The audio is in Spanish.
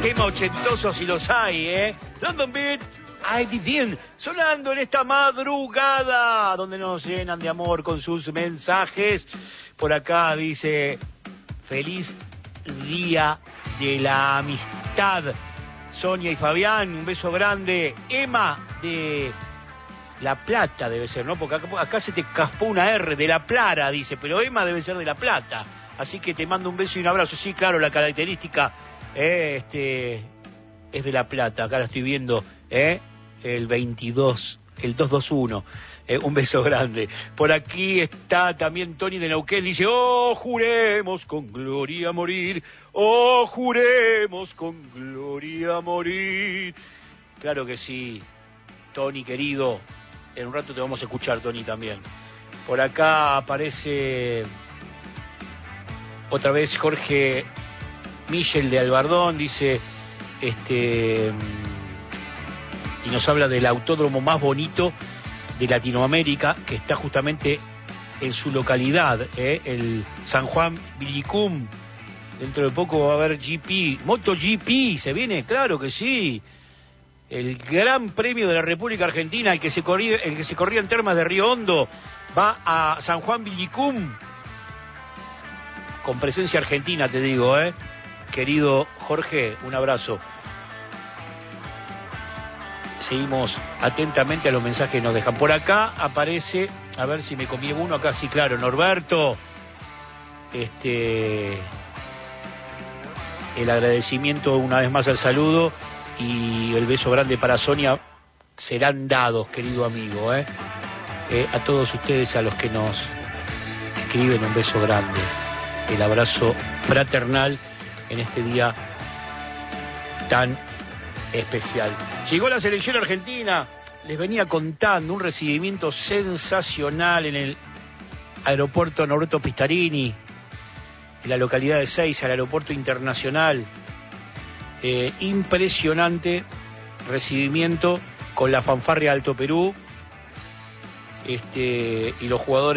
Tema ochentoso si los hay, ¿eh? London Beat, I Did, sonando en esta madrugada, donde nos llenan de amor con sus mensajes. Por acá dice, feliz día de la amistad, Sonia y Fabián, un beso grande. Emma de La Plata debe ser, ¿no? Porque acá se te caspó una R, de La Plata, dice, pero Emma debe ser de La Plata. Así que te mando un beso y un abrazo. Sí, claro, la característica es de La Plata. Acá la estoy viendo, el 22, el 221. Un beso grande. Por aquí está también Tony de Neuquén. Dice, oh, juremos con gloria morir. Oh, juremos con gloria morir. Claro que sí, Tony, querido. En un rato te vamos a escuchar, Tony, también. Por acá aparece otra vez Jorge Michel de Albardón. Dice, y nos habla del autódromo más bonito de Latinoamérica, que está justamente en su localidad, el San Juan Villicum. Dentro de poco va a haber GP, MotoGP, se viene, claro que sí. El Gran Premio de la República Argentina, el que se corría en Termas de Río Hondo, va a San Juan Villicum, con presencia argentina, te digo, querido Jorge, un abrazo. Seguimos atentamente a los mensajes que nos dejan. Por acá aparece, a ver si me comí uno, acá sí, claro, Norberto. El agradecimiento una vez más al saludo y el beso grande para Sonia serán dados, querido amigo. A todos ustedes, a los que nos escriben, un beso grande. El abrazo fraternal en este día tan especial. Llegó la selección argentina, les venía contando un recibimiento sensacional en el aeropuerto Norberto Pistarini, en la localidad de Seiza, el aeropuerto internacional. Impresionante recibimiento con la fanfarria Alto Perú, y los jugadores